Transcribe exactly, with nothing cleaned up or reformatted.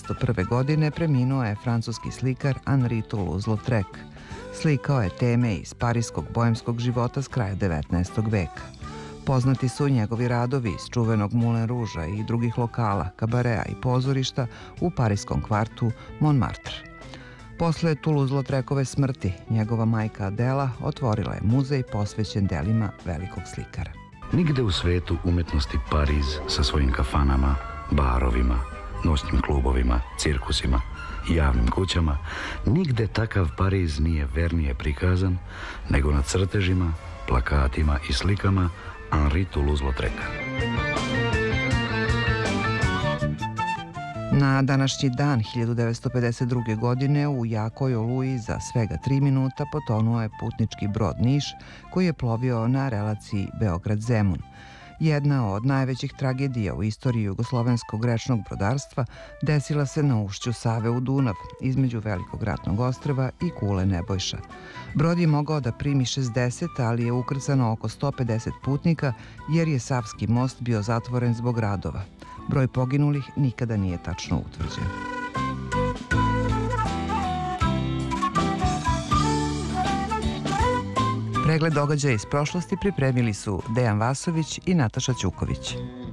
devetsto prve. godine preminuo je francuski slikar Henri Toulouse-Lautrec. Slikao je teme iz parijskog boemskog života s kraja devetnaestog. veka. Poznati su njegovi radovi iz čuvenog Moulin Rouge-a i drugih lokala, kabarea i pozorišta u parijskom kvartu Montmartre. Posle Toulouse-Lautrecove smrti, njegova majka Adela otvorila je muzej posvećen delima velikog slikara. Nigde u svetu umetnosti Pariz sa svojim kafanama, barovima, noćnim klubovima, cirkusima i javnim kućama, nigde takav Pariz nije vernije prikazan nego na crtežima, plakatima i slikama Henri Toulouse-Lautreca. Na današnji dan hiljadu devetsto pedeset druge. godine u jakoj oluji za svega tri minuta potonuo je putnički brod Niš koji je plovio na relaciji Beograd-Zemun. Jedna od najvećih tragedija u istoriji jugoslovenskog rečnog brodarstva desila se na ušću Save u Dunav, između Velikog ratnog ostrva i Kule Nebojša. Brod je mogao da primi šezdeset, ali je ukrcano oko sto pedeset putnika jer je Savski most bio zatvoren zbog radova. Broj poginulih nikada nije tačno utvrđen. Pregled događaja iz prošlosti pripremili su Dejan Vasović i Nataša Ćuković.